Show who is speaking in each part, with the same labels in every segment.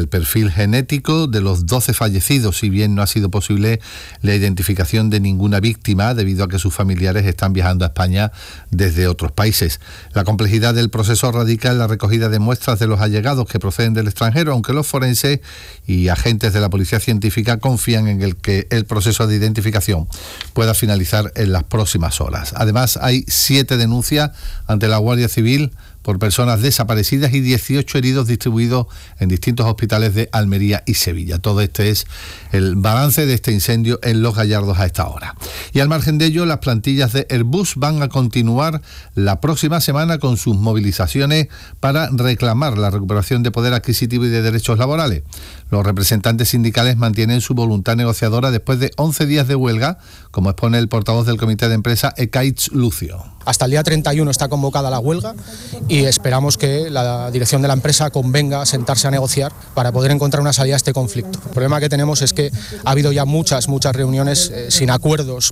Speaker 1: el perfil genético de los 12 fallecidos, si bien no ha sido posible la identificación de ninguna víctima debido a que sus familiares están viajando a España desde otros países. La complejidad del proceso radica en la recogida de muestras de los allegados que proceden del extranjero, aunque los forenses y agentes de la Policía Científica confían en que el proceso de identificación pueda finalizar en las próximas horas. Además, hay 7 denuncias ante la Guardia Civil por personas desaparecidas y 18 heridos distribuidos en distintos hospitales de Almería y Sevilla. Todo este es el balance de este incendio en Los Gallardos a esta hora. Y al margen de ello, las plantillas de Airbus van a continuar la próxima semana con sus movilizaciones para reclamar la recuperación de poder adquisitivo y de derechos laborales. Los representantes sindicales mantienen su voluntad negociadora después de 11 días de huelga, como expone el portavoz del comité de empresa, Ekaitz Lucio.
Speaker 2: Hasta el día 31 está convocada la huelga y esperamos que la dirección de la empresa convenga a sentarse a negociar para poder encontrar una salida a este conflicto. El problema que tenemos es que ha habido ya muchas reuniones sin acuerdos.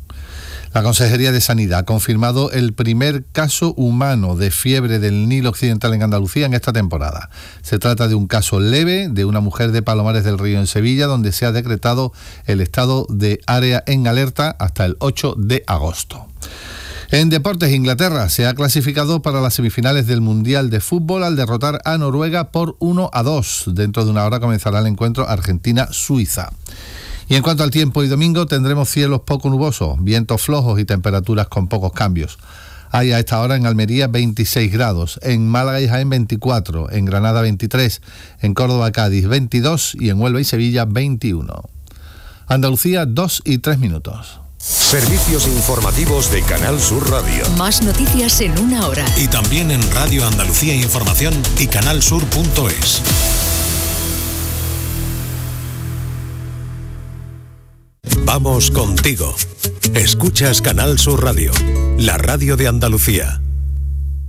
Speaker 1: La Consejería de Sanidad ha confirmado el primer caso humano de fiebre del Nilo Occidental en Andalucía en esta temporada. Se trata de un caso leve de una mujer de Palomares del Río en Sevilla, donde se ha decretado el estado de área en alerta hasta el 8 de agosto. En deportes, Inglaterra se ha clasificado para las semifinales del Mundial de Fútbol al derrotar a Noruega por 1-2. Dentro de una hora comenzará el encuentro Argentina-Suiza. Y en cuanto al tiempo, hoy domingo tendremos cielos poco nubosos, vientos flojos y temperaturas con pocos cambios. Hay a esta hora en Almería 26 grados, en Málaga y Jaén 24, en Granada 23, en Córdoba, Cádiz 22 y en Huelva y Sevilla 21. Andalucía, 2 y 3 minutos.
Speaker 3: Servicios informativos de Canal Sur Radio.
Speaker 4: Más noticias en una hora.
Speaker 5: Y también en Radio Andalucía Información y canalsur.es.
Speaker 3: Vamos contigo. Escuchas Canal Sur Radio, la radio de Andalucía.